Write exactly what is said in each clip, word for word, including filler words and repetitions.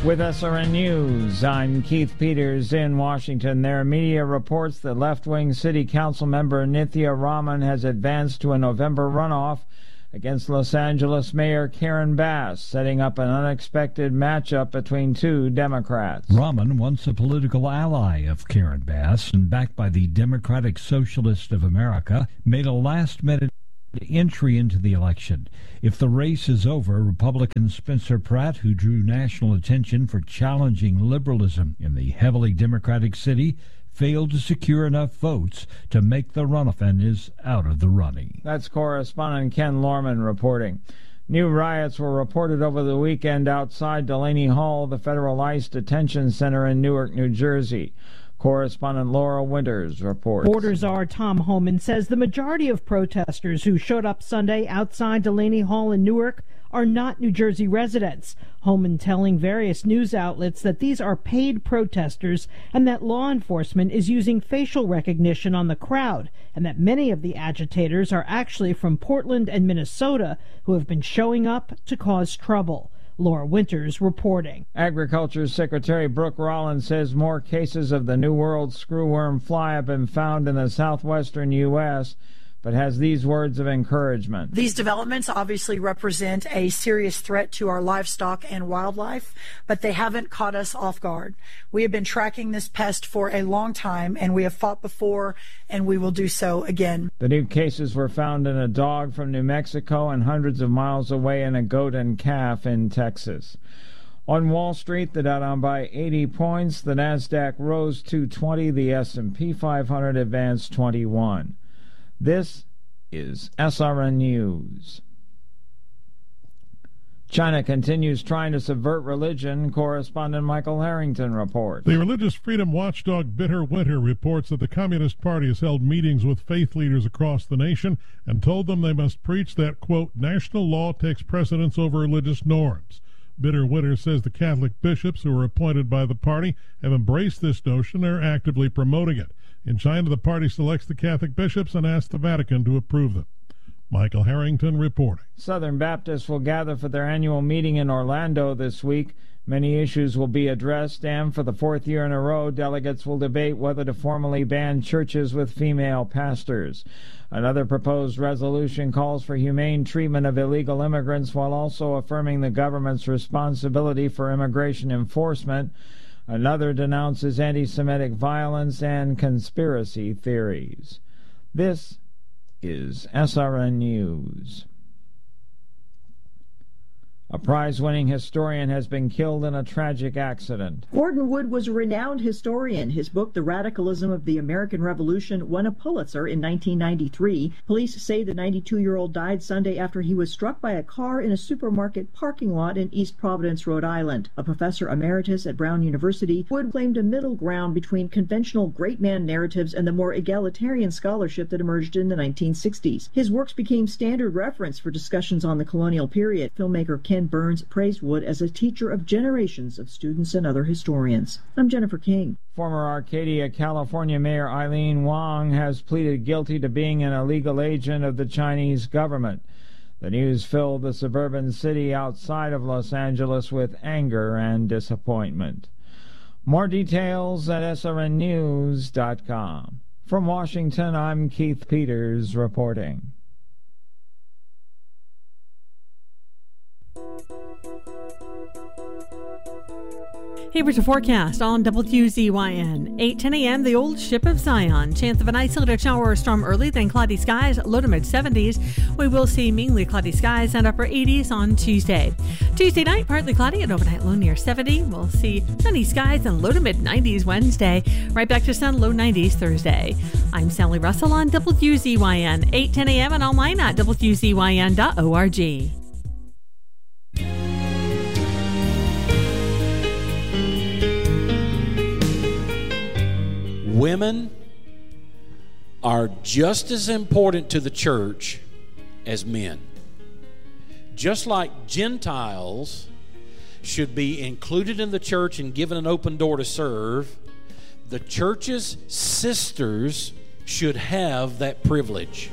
With S R N News, I'm Keith Peters in Washington. There are media reports that left-wing city council member Nithya Raman has advanced to a November runoff against Los Angeles Mayor Karen Bass, setting up an unexpected matchup between two Democrats. Raman, once a political ally of Karen Bass and backed by the Democratic Socialist of America, made a last-minute entry into the election. If the race is over, Republican Spencer Pratt, who drew national attention for challenging liberalism in the heavily Democratic city, failed to secure enough votes to make the runoff and is out of the running. That's correspondent Ken Lorman reporting. New riots were reported over the weekend outside Delaney Hall, the federal ICE detention center in Newark, New Jersey. Correspondent Laura Winters reports. Border czar Tom Homan says the majority of protesters who showed up Sunday outside Delaney Hall in Newark are not New Jersey residents. Homan telling various news outlets that these are paid protesters and that law enforcement is using facial recognition on the crowd, and that many of the agitators are actually from Portland and Minnesota who have been showing up to cause trouble. Laura Winters reporting. Agriculture Secretary Brooke Rollins says more cases of the New World screwworm fly have been found in the southwestern U S, but has these words of encouragement. These developments obviously represent a serious threat to our livestock and wildlife, but they haven't caught us off guard. We have been tracking this pest for a long time, and we have fought before, and we will do so again. The new cases were found in a dog from New Mexico and hundreds of miles away in a goat and calf in Texas. On Wall Street, the Dow down by eighty points, the NASDAQ rose two twenty, the S and P five hundred advanced twenty-one. This is S R N News. China continues trying to subvert religion. Correspondent Michael Harrington reports. The religious freedom watchdog Bitter Winter reports that the Communist Party has held meetings with faith leaders across the nation and told them they must preach that, quote, national law takes precedence over religious norms. Bitter Winter says the Catholic bishops who are appointed by the party have embraced this notion and are actively promoting it. In China, the party selects the Catholic bishops and asks the Vatican to approve them. Michael Harrington reporting. Southern Baptists will gather for their annual meeting in Orlando this week. Many issues will be addressed, and for the fourth year in a row, delegates will debate whether to formally ban churches with female pastors. Another proposed resolution calls for humane treatment of illegal immigrants while also affirming the government's responsibility for immigration enforcement. Another denounces anti-Semitic violence and conspiracy theories. This is S R N News. A prize-winning historian has been killed in a tragic accident. Gordon Wood was a renowned historian. His book, The Radicalism of the American Revolution, won a Pulitzer in nineteen ninety-three. Police say the ninety-two-year-old died Sunday after he was struck by a car in a supermarket parking lot in East Providence, Rhode Island. A professor emeritus at Brown University, Wood claimed a middle ground between conventional great man narratives and the more egalitarian scholarship that emerged in the nineteen sixties. His works became standard reference for discussions on the colonial period. Filmmaker Ken Burns praised Wood as a teacher of generations of students and other historians. I'm Jennifer King. Former Arcadia, California Mayor Eileen Wong has pleaded guilty to being an illegal agent of the Chinese government. The news filled the suburban city outside of Los Angeles with anger and disappointment. More details at S R N news dot com. From Washington, I'm Keith Peters reporting. Here's a forecast on W Z Y N. eight ten a.m. the Old Ship of Zion. Chance of an isolated shower or storm early, then cloudy skies, low to mid seventies. We will see mainly cloudy skies and upper eighties on Tuesday. Tuesday night, partly cloudy and overnight low near seventy. We'll see sunny skies and low to mid nineties Wednesday. Right back to sun, low nineties Thursday. I'm Sally Russell on W Z Y N. eight ten a.m. and online at W Z Y N dot org. Women are just as important to the church as men. Just like Gentiles should be included in the church and given an open door to serve, the church's sisters should have that privilege.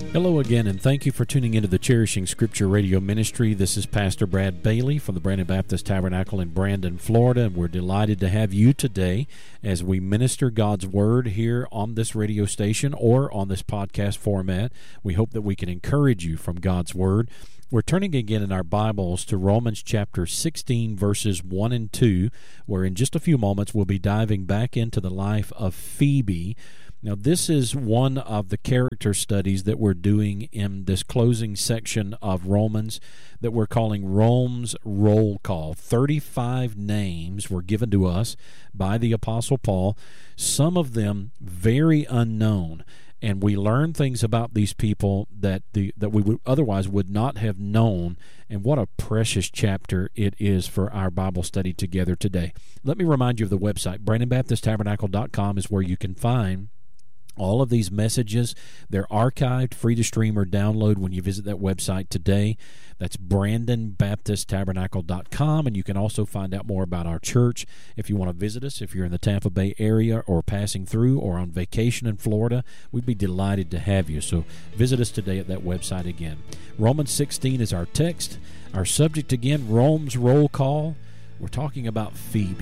Hello again, and thank you for tuning into the Cherishing Scripture Radio Ministry. This is Pastor Brad Bailey from the Brandon Baptist Tabernacle in Brandon, Florida, and we're delighted to have you today as we minister God's Word here on this radio station or on this podcast format. We hope that we can encourage you from God's Word. We're turning again in our Bibles to Romans chapter sixteen, verses one and two, where in just a few moments we'll be diving back into the life of Phoebe. Now, this is one of the character studies that we're doing in this closing section of Romans that we're calling Rome's Roll Call. thirty-five names were given to us by the Apostle Paul, some of them very unknown. And we learn things about these people that the that we would otherwise would not have known. And what a precious chapter it is for our Bible study together today. Let me remind you of the website. Brandon Baptist Tabernacle dot com is where you can find all of these messages. They're archived, free to stream or download when you visit that website today. That's Brandon Baptist Tabernacle dot com, and you can also find out more about our church if you want to visit us. If you're in the Tampa Bay area or passing through or on vacation in Florida, we'd be delighted to have you. So visit us today at that website again. Romans sixteen is our text. Our subject again, Rome's Roll Call. We're talking about Phoebe.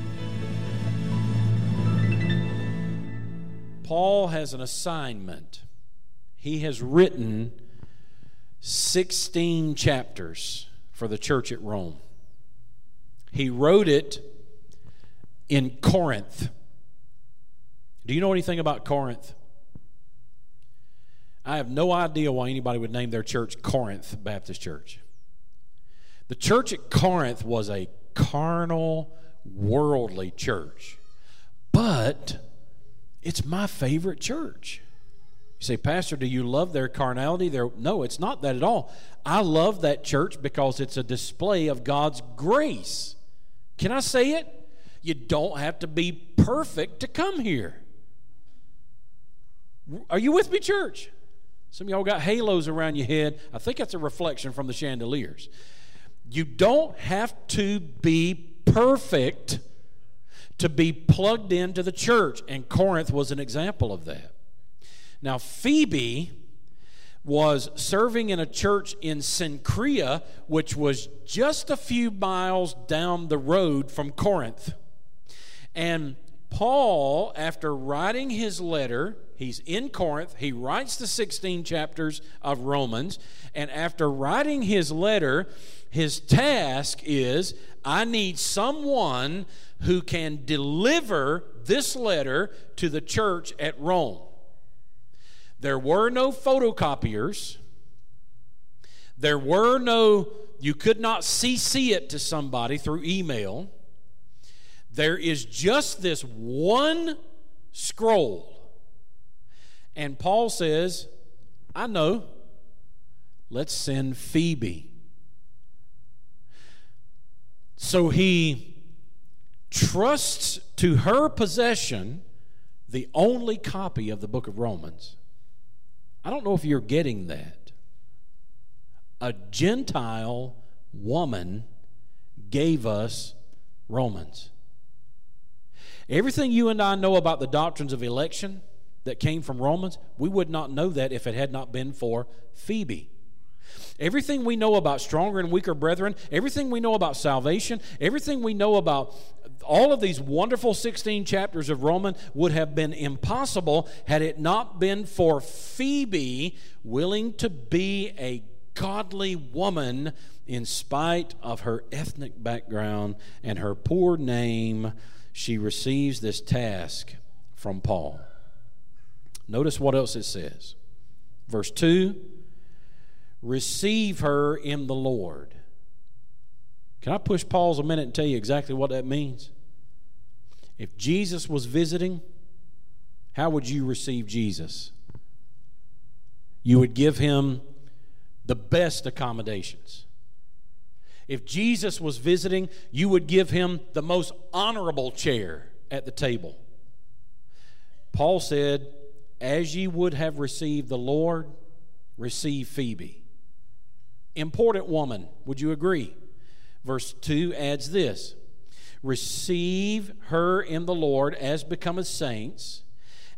Paul has an assignment. He has written sixteen chapters for the church at Rome. He wrote it in Corinth. Do you know anything about Corinth? I have no idea why anybody would name their church Corinth Baptist Church. The church at Corinth was a carnal, worldly church. But it's my favorite church. You say, Pastor, do you love their carnality? Their... No, it's not that at all. I love that church because it's a display of God's grace. Can I say it? You don't have to be perfect to come here. Are you with me, church? Some of y'all got halos around your head. I think that's a reflection from the chandeliers. You don't have to be perfect to be plugged into the church, and Corinth was an example of that. Now, Phoebe was serving in a church in Cenchrea, which was just a few miles down the road from Corinth. And Paul, after writing his letter, he's in Corinth, he writes the sixteen chapters of Romans, and after writing his letter, his task is, I need someone who can deliver this letter to the church at Rome. There were no photocopiers. There were no, you could not C C it to somebody through email. There is just this one scroll. And Paul says, I know, let's send Phoebe. So he trusts to her possession the only copy of the book of Romans. I don't know if you're getting that. A Gentile woman gave us Romans. Everything you and I know about the doctrines of election that came from Romans, we would not know that if it had not been for Phoebe. Everything we know about stronger and weaker brethren, everything we know about salvation, everything we know about all of these wonderful sixteen chapters of Romans would have been impossible had it not been for Phoebe willing to be a godly woman in spite of her ethnic background and her poor name. She receives this task from Paul. Notice what else it says. Verse two, receive her in the Lord. Can I push pause a minute and tell you exactly what that means? If Jesus was visiting, how would you receive Jesus? You would give him the best accommodations. If Jesus was visiting, you would give him the most honorable chair at the table. Paul said, as ye would have received the Lord, receive Phoebe. Important woman, would you agree? Verse two adds this, receive her in the Lord as becometh saints,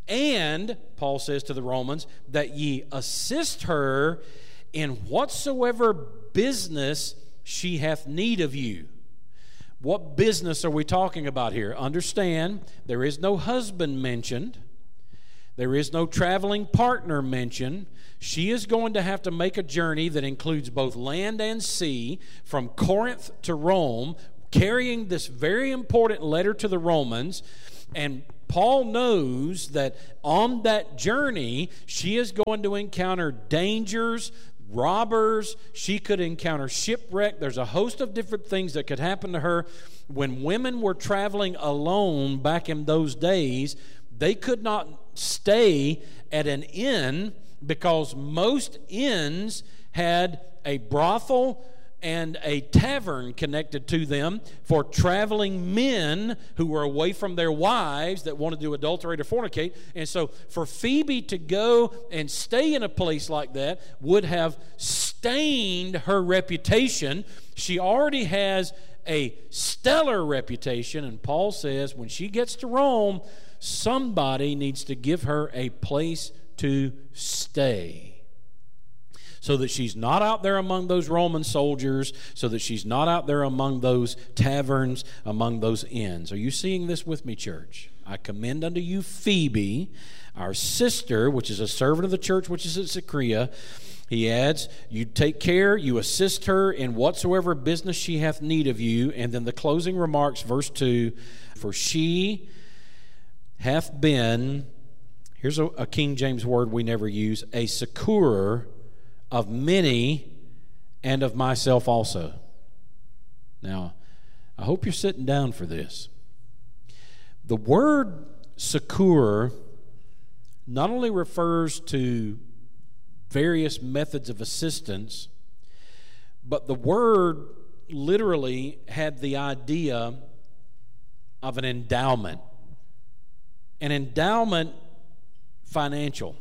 And, Paul says to the Romans, that ye assist her in whatsoever business she hath need of you. What business are we talking about here? Understand, there is no husband mentioned. There is no traveling partner mentioned. She is going to have to make a journey that includes both land and sea from Corinth to Rome, carrying this very important letter to the Romans. And Paul knows that on that journey, she is going to encounter dangers, robbers. She could encounter shipwreck. There's a host of different things that could happen to her. When women were traveling alone back in those days, they could not stay at an inn because most inns had a brothel and a tavern connected to them for traveling men who were away from their wives that wanted to adulterate or fornicate. And so for Phoebe to go and stay in a place like that would have stained her reputation. She already has a stellar reputation, and Paul says when she gets to Rome, somebody needs to give her a place to stay, so that she's not out there among those Roman soldiers, so that she's not out there among those taverns, among those inns. Are you seeing this with me, church? I commend unto you Phoebe, our sister, which is a servant of the church, which is at Cenchrea. He adds, you take care, you assist her in whatsoever business she hath need of you. And then the closing remarks, verse two, for she hath been, here's a, a King James word we never use, a succorer of many and of myself also. Now, I hope you're sitting down for this. The word succour not only refers to various methods of assistance, but the word literally had the idea of an endowment. An endowment financial.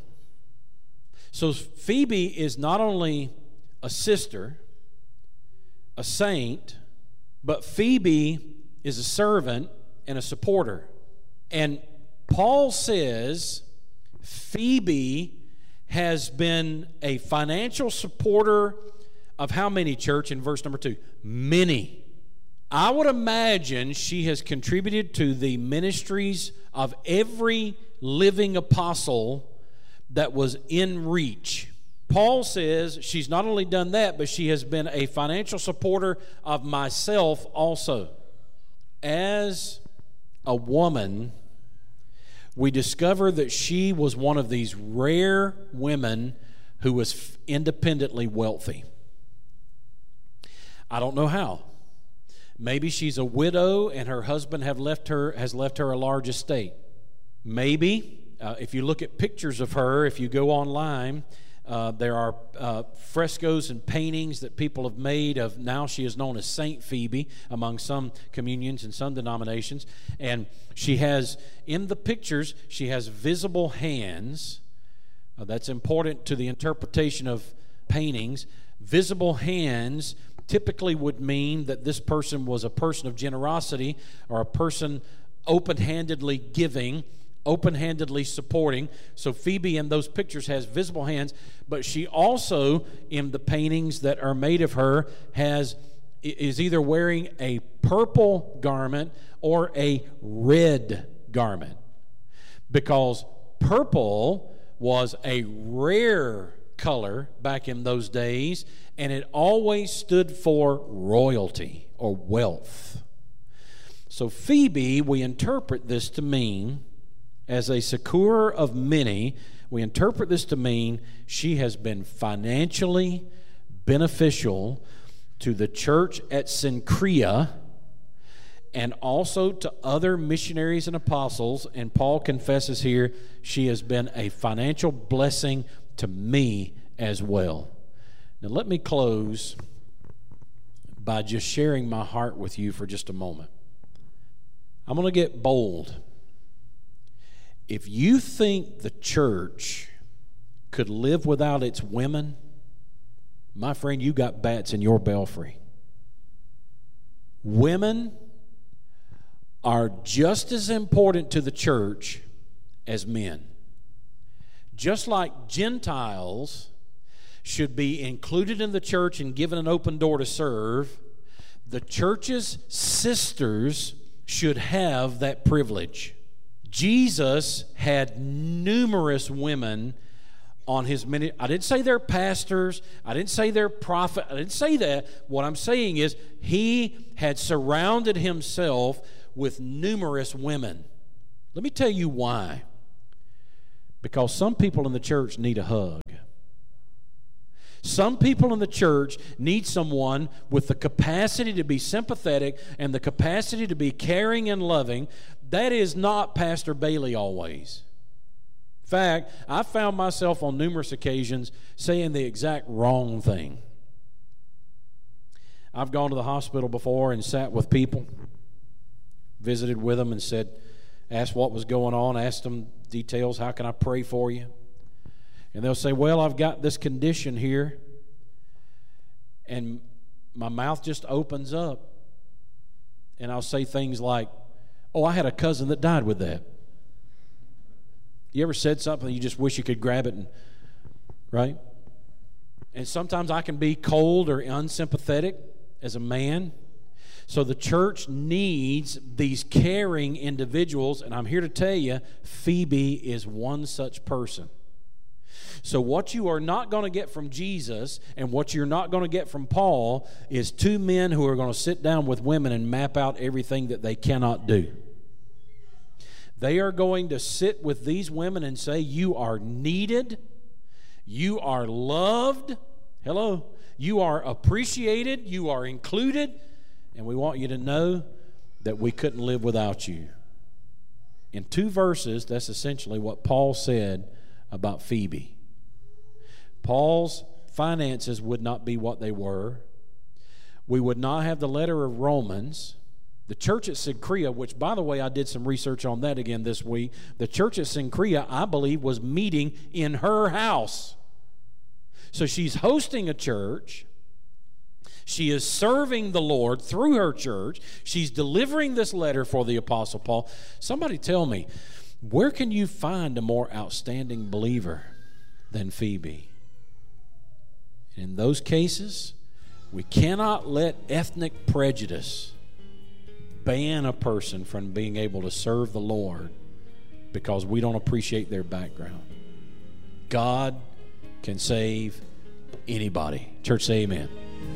So Phoebe is not only a sister, a saint, but Phoebe is a servant and a supporter. And Paul says Phoebe has been a financial supporter of how many, church, in verse number two? Many. I would imagine she has contributed to the ministries of every living apostle that was in reach. Paul says she's not only done that, but she has been a financial supporter of myself also. As a woman, we discover that she was one of these rare women who was independently wealthy. I don't know how. Maybe she's a widow and her husband have left her has left her a large estate. Maybe, uh, if you look at pictures of her, if you go online, uh, there are uh, frescoes and paintings that people have made of, now she is known as Saint Phoebe among some communions and some denominations. And she has, in the pictures, she has visible hands. Uh, that's important to the interpretation of paintings. Visible hands typically would mean that this person was a person of generosity or a person open-handedly giving, open-handedly supporting. So Phoebe in those pictures has visible hands, but she also, in the paintings that are made of her, has is either wearing a purple garment or a red garment, because purple was a rare color back in those days, and it always stood for royalty or wealth. So Phoebe, we interpret this to mean, as a succour of many, we interpret this to mean she has been financially beneficial to the church at Cenchrea and also to other missionaries and apostles. And Paul confesses here she has been a financial blessing to me as well. Now let me close by just sharing my heart with you for just a moment. I'm going to get bold. If you think the church could live without its women, my friend, you got bats in your belfry. Women are just as important to the church as men. Just like Gentiles should be included in the church and given an open door to serve, the church's sisters should have that privilege. Jesus had numerous women on his ministry. I didn't say they're pastors. I didn't say they're prophet. I didn't say that. What I'm saying is he had surrounded himself with numerous women. Let me tell you why. Because some people in the church need a hug. Some people in the church need someone with the capacity to be sympathetic and the capacity to be caring and loving. That is not Pastor Bailey always. In fact, I found myself on numerous occasions saying the exact wrong thing. I've gone to the hospital before and sat with people, visited with them and said, asked what was going on, asked them details, how can I pray for you? And they'll say, well, I've got this condition here, and my mouth just opens up, and I'll say things like, oh, I had a cousin that died with that. You ever said something you just wish you could grab it, and right? And sometimes I can be cold or unsympathetic as a man. So the church needs these caring individuals, and I'm here to tell you, Phoebe is one such person. So what you are not going to get from Jesus and what you're not going to get from Paul is two men who are going to sit down with women and map out everything that they cannot do. They are going to sit with these women and say, you are needed, you are loved, hello, you are appreciated, you are included, and we want you to know that we couldn't live without you. In two verses, that's essentially what Paul said about Phoebe. Paul's finances would not be what they were. We would not have the letter of Romans. The church at Cenchrea, which, by the way, I did some research on that again this week. The church at Cenchrea, I believe, was meeting in her house. So she's hosting a church. She is serving the Lord through her church. She's delivering this letter for the Apostle Paul. Somebody tell me, where can you find a more outstanding believer than Phoebe? In those cases, we cannot let ethnic prejudice ban a person from being able to serve the Lord because we don't appreciate their background. God can save anybody. Church, say amen.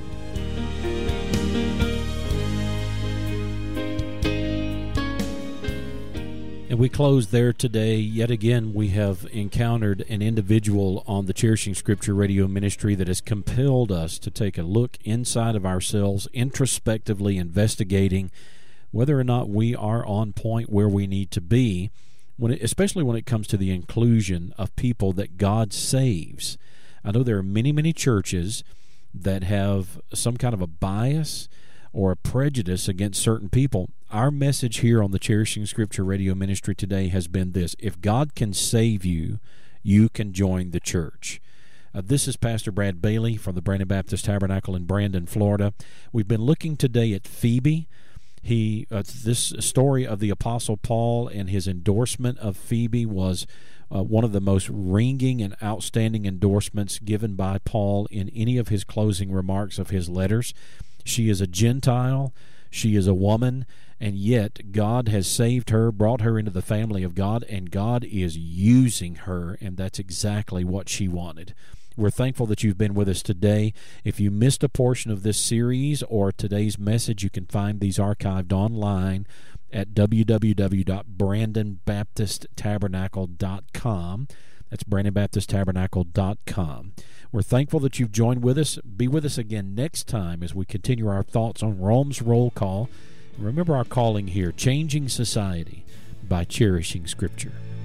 And we close there today. Yet again, we have encountered an individual on the Cherishing Scripture radio ministry that has compelled us to take a look inside of ourselves, introspectively investigating whether or not we are on point where we need to be, when it, especially when it comes to the inclusion of people that God saves. I know there are many, many churches that have some kind of a bias or a prejudice against certain people. Our message here on the Cherishing Scripture radio ministry today has been this: if God can save you, you can join the church. Uh, this is Pastor Brad Bailey from the Brandon Baptist Tabernacle in Brandon, Florida. We've been looking today at Phoebe. He, uh, this story of the Apostle Paul and his endorsement of Phoebe was uh, one of the most ringing and outstanding endorsements given by Paul in any of his closing remarks of his letters. She is a Gentile, she is a woman, and yet God has saved her, brought her into the family of God, and God is using her, and that's exactly what she wanted. We're thankful that you've been with us today. If you missed a portion of this series or today's message, you can find these archived online at w w w dot brandon baptist tabernacle dot com. That's brandon baptist tabernacle dot com. We're thankful that you've joined with us. Be with us again next time as we continue our thoughts on Rome's roll call. Remember our calling here, changing society by cherishing Scripture.